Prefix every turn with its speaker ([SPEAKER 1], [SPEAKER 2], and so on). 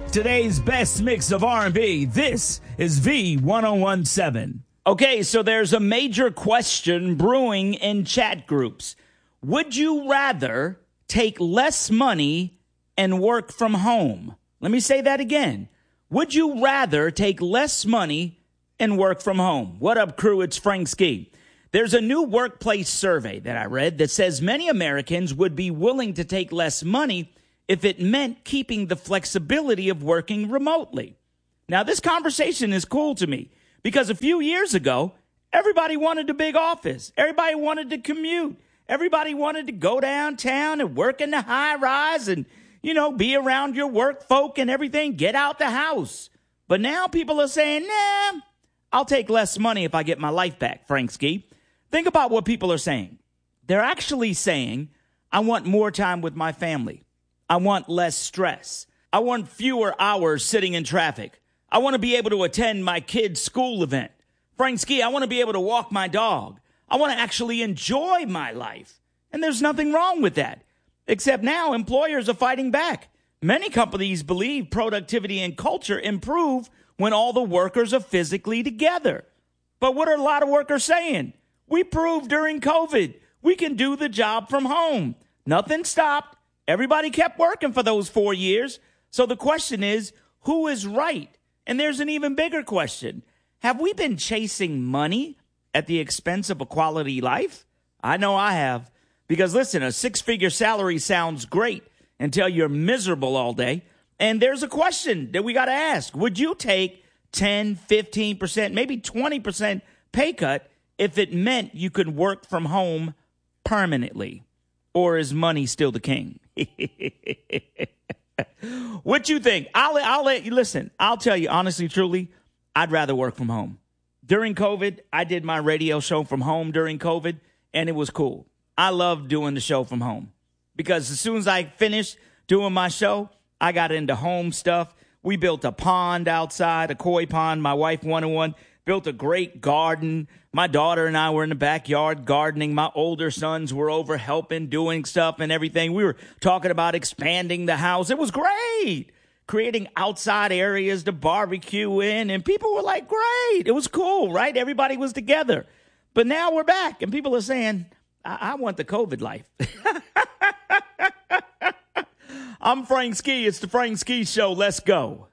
[SPEAKER 1] Today's best mix of R&B. This is V1017. Okay, so there's a major question brewing in chat groups. Would you rather take less money and work from home? Let me say that again. Would you rather take less money and work from home? What up, crew? It's Frank Ski. There's a new workplace survey that I read that says many Americans would be willing to take less money if it meant keeping the flexibility of working remotely. Now, this conversation is cool to me because a few years ago, everybody wanted a big office. Everybody wanted to commute. Everybody wanted to go downtown and work in the high rise and, be around your work folk and everything, get out the house. But now people are saying, nah, I'll take less money if I get my life back, Frank Ski. Think about what people are saying. They're actually saying, I want more time with my family. I want less stress. I want fewer hours sitting in traffic. I want to be able to attend my kid's school event. Frank Ski, I want to be able to walk my dog. I want to actually enjoy my life. And there's nothing wrong with that. Except now employers are fighting back. Many companies believe productivity and culture improve when all the workers are physically together. But what are a lot of workers saying? We proved during COVID we can do the job from home. Nothing stopped. Everybody kept working for those 4 years. So the question is, who is right? And there's an even bigger question. Have we been chasing money at the expense of a quality life? I know I have. Because listen, a six-figure salary sounds great until you're miserable all day. And there's a question that we got to ask. Would you take 10, 15%, maybe 20% pay cut if it meant you could work from home permanently? Or is money still the king? What you think? I'll let you listen. I'll tell you honestly, truly, I'd rather work from home. During COVID, I did my radio show from home during COVID, and it was cool. I loved doing the show from home because as soon as I finished doing my show, I got into home stuff. We built a pond outside, a koi pond. My wife wanted one. Built a great garden. My daughter and I were in the backyard gardening. My older sons were over helping, doing stuff and everything. We were talking about expanding the house. It was great. Creating outside areas to barbecue in. And people were like, great. It was cool, right? Everybody was together. But now we're back and people are saying, I want the COVID life. I'm Frank Ski. It's the Frank Ski Show. Let's go.